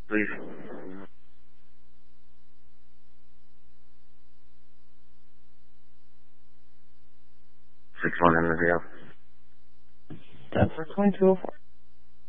Please. 6-1 in the field. That's for 2204.